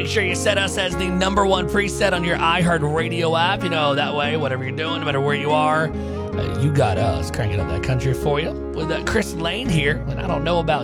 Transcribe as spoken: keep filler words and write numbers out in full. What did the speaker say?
Make sure you set us as the number one preset on your iHeartRadio app. You know, that way, whatever you're doing, no matter where you are, uh, you got us cranking up that country for you with uh, Chris Lane here. And I don't know about